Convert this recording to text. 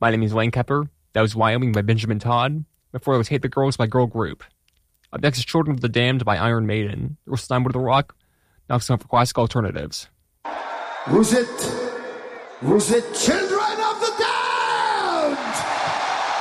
My Name is Wayne Kepper. That was Wyoming by Benjamin Todd. Before it was Hate the Girls by Girl Group. Up next is Children of the Damned by Iron Maiden. There was Time with the Rock. Now it's time for classic alternatives. Who's it? Who's it? Children of the Damned!